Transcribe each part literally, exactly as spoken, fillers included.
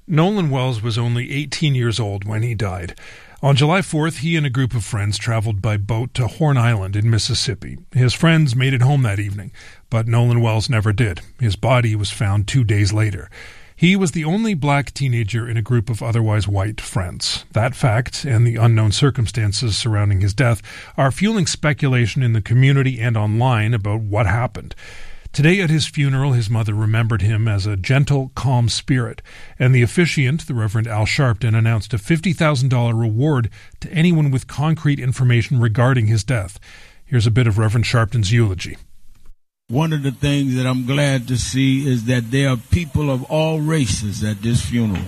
Nolan Wells was only eighteen years old when he died. On July fourth, he and a group of friends traveled by boat to Horn Island in Mississippi. His friends made it home that evening, but Nolan Wells never did. His body was found two days later. He was the only black teenager in a group of otherwise white friends. That fact and the unknown circumstances surrounding his death are fueling speculation in the community and online about what happened. Today at his funeral, his mother remembered him as a gentle, calm spirit, and the officiant, the Reverend Al Sharpton, announced a fifty thousand dollars reward to anyone with concrete information regarding his death. Here's a bit of Reverend Sharpton's eulogy. One of the things that I'm glad to see is that there are people of all races at this funeral.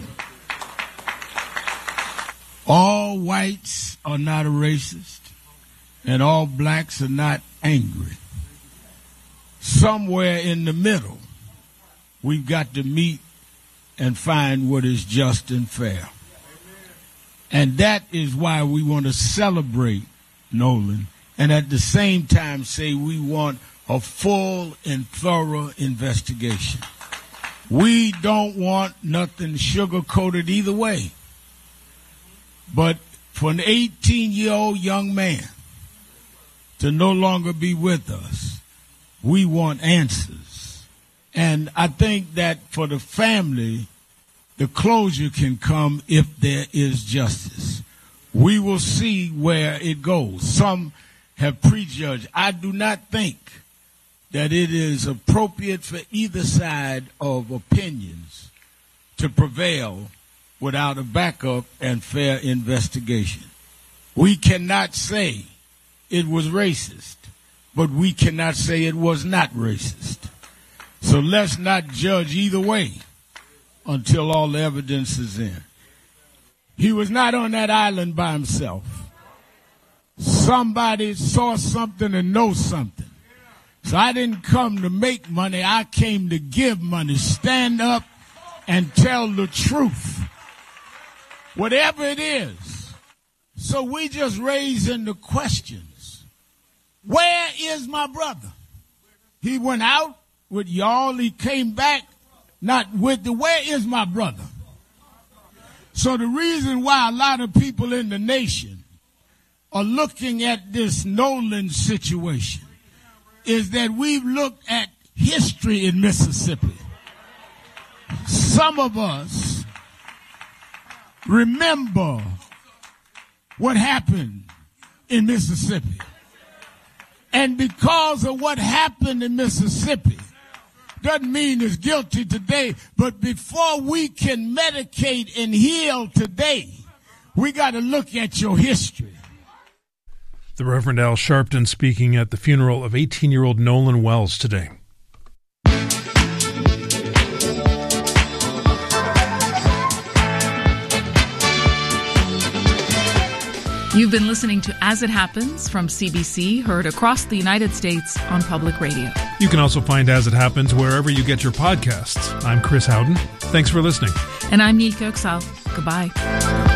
All whites are not a racist, and all blacks are not angry. Somewhere in the middle, we've got to meet and find what is just and fair. And that is why we want to celebrate Nolan and at the same time say we want a full and thorough investigation. We don't want nothing sugar-coated either way. But for an eighteen-year-old young man to no longer be with us, we want answers. And I think that for the family, the closure can come if there is justice. We will see where it goes. Some have prejudged. I do not think that it is appropriate for either side of opinions to prevail without a backup and fair investigation. We cannot say it was racist, but we cannot say it was not racist. So let's not judge either way until all the evidence is in. He was not on that island by himself. Somebody saw something and knows something. So I didn't come to make money. I came to give money. Stand up and tell the truth, whatever it is. So we just raising the questions. Where is my brother? He went out with y'all. He came back not with the, where is my brother? So the reason why a lot of people in the nation are looking at this Nolan situation is that we've looked at history in Mississippi. Some of us remember what happened in Mississippi. And because of what happened in Mississippi, doesn't mean it's guilty today, but before we can medicate and heal today, we got to look at your history. The Reverend Al Sharpton speaking at the funeral of eighteen-year-old Nolan Wells today. You've been listening to As It Happens from C B C, heard across the United States on public radio. You can also find As It Happens wherever you get your podcasts. I'm Chris Howden. Thanks for listening. And I'm Nika Oksal. Goodbye.